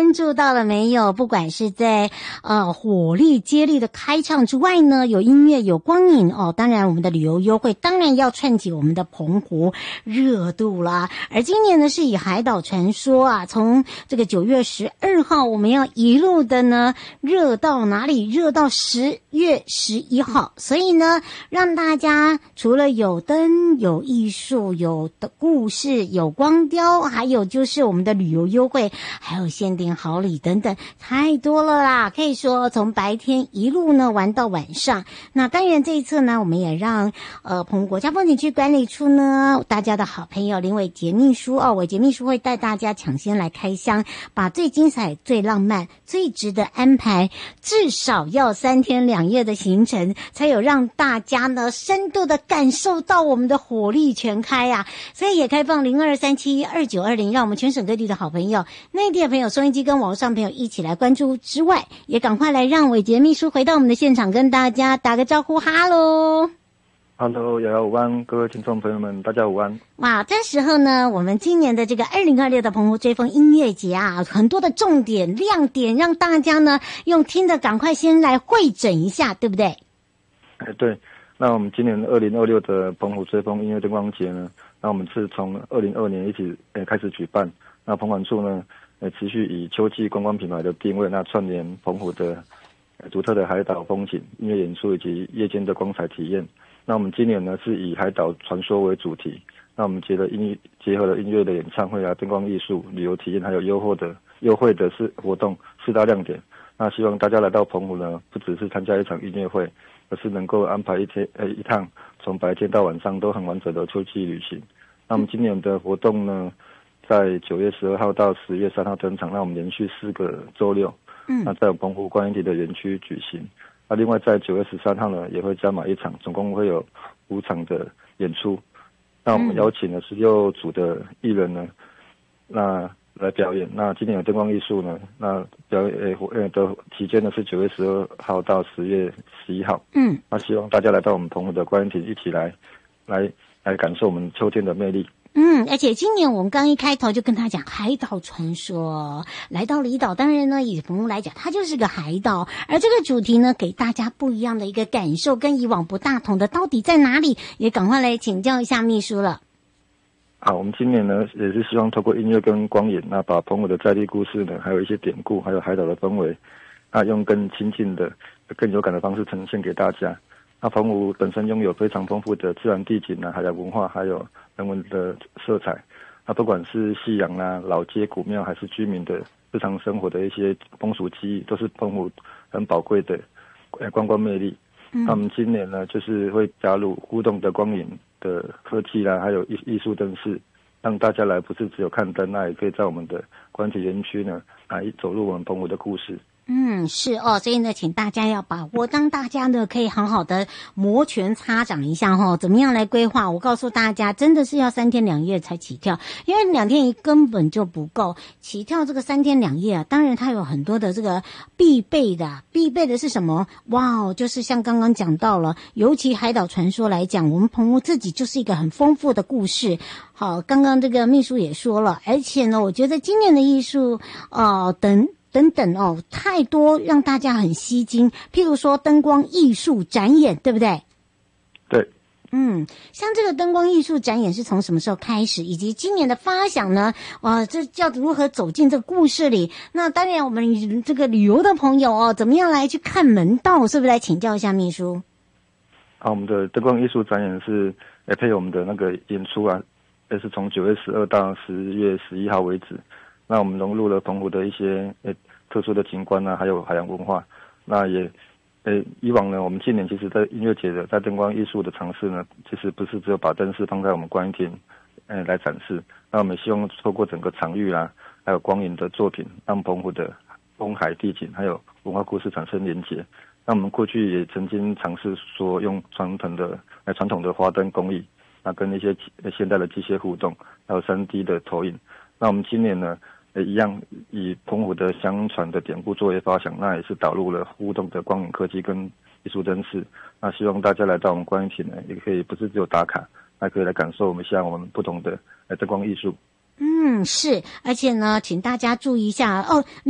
关注到了没有？不管是在火力接力的开唱之外呢，有音乐有光影哦，当然我们的旅游优惠当然要串起我们的澎湖热度啦。而今年呢是以海岛传说啊，从这个9月12号我们要一路的呢热到哪里？热到10月11号，所以呢让大家除了有灯有艺术有的故事有光雕，还有就是我们的旅游优惠，还有限定好礼等等，太多了啦，可以说从白天一路呢玩到晚上。那当然这一次呢我们也让澎湖国家风景区管理处呢大家的好朋友林伟杰秘书伟杰秘书会带大家抢先来开箱，把最精彩最浪漫最值得安排至少要3天2夜的行程，才有让大家呢深度的感受到我们的火力全开啊。所以也开放02372920，让我们全省各地的好朋友内地的朋友收音机跟网络上朋友一起来关注之外，也赶快来让伟杰秘书回到我们的现场跟大家打个招呼。哈喽 Hello， 瑶瑶午安，各位听众朋友们，大家午安。 哇，这时候呢，我们今年的这个2026的澎湖追风音乐节啊，很多的重点亮点，让大家呢用听的赶快先来汇整一下，对不对？ 对。那我们今年2026的澎湖追风音乐灯光节呢，那我们是从2022年一起开始举办。那澎管处呢，持续以秋季观光品牌的定位，那串联澎湖的独特的海岛风景、音乐演出以及夜间的光彩体验。那我们今年呢是以海岛传说为主题，那我们结合了音乐的演唱会啊、灯光艺术、旅游体验，还有优惠的活动4大亮点。那希望大家来到澎湖呢，不只是参加一场音乐会，而是能够安排一趟从白天到晚上都很完整的秋季旅行。那我们今年的活动呢，在9月12号到10月3号登场，那我们连续4个周六，那在澎湖观音体的园区举行。那另外在9月13号呢，也会加码1场，总共会有5场的演出。那我们邀请了16组的艺人呢，那来表演。那今年有灯光艺术呢，那表演的期间呢是9月12号到10月11号。那希望大家来到我们澎湖的观音亭，一起来感受我们秋天的魅力。 而且今年我们刚一开头就跟他讲海岛传说，来到离岛，当然呢以澎湖来讲它就是个海岛，而这个主题呢给大家不一样的一个感受，跟以往不大同的到底在哪里，也赶快来请教一下秘书了。 好，我们今年呢也是希望透过音乐跟光影，那把澎湖的在地故事呢，还有一些典故，还有海岛的氛围，那用更亲近的、更有感的方式呈现给大家。那澎湖本身拥有非常丰富的自然地景啊，海洋文化，还有人文的色彩。那不管是夕阳啊、老街古庙，还是居民的日常生活的一些风俗记忆，都是澎湖很宝贵的观光魅力。那我们今年呢，就是会加入互动的光影的科技啦，还有艺术灯饰，让大家来不是只有看灯，那也可以在我们的观景园区呢，来走入我们澎湖的故事。 是哦，所以呢，请大家要把握，当大家呢可以好好的摩拳擦掌一下怎么样来规划？我告诉大家，真的是要3天2夜才起跳，因为2天1根本就不够。起跳这个3天2夜啊，当然它有很多的这个必备的是什么？哇，就是像刚刚讲到了，尤其海岛传说来讲，我们澎湖自己就是一个很丰富的故事。好，刚刚这个秘书也说了，而且呢，我觉得今年的艺术等等太多让大家很吸睛，譬如说灯光艺术展演，对不对？ 对。 像这个灯光艺术展演是从什么时候开始，以及今年的发想呢？这叫如何走进这个故事里？那当然我们这个旅游的朋友怎么样来去看门道，是不是来请教一下秘书？ 我们的灯光艺术展演是配我们的那个演出啊，也是从9月12到10月11号为止。那我们融入了澎湖的一些特殊的景观啊，还有海洋文化。那也以往呢，我们近年其实在音乐节的在灯光艺术的尝试呢，其实不是只有把灯饰放在我们观音亭来展示。那我们希望透过整个场域啦，还有光影的作品，让澎湖的风海地景还有文化故事产生连结。那我们过去也曾经尝试说用传统的花灯工艺，那跟一些现代的机械互动，还有3D 的投影。那我们今年呢，一样以澎湖的相传的典故作为发想，那也是导入了互动的光影科技跟艺术灯饰。那希望大家来到我们观音亭呢，也可以不是只有打卡，还可以来感受我们我们不同的灯光艺术。 是，而且呢，请大家注意一下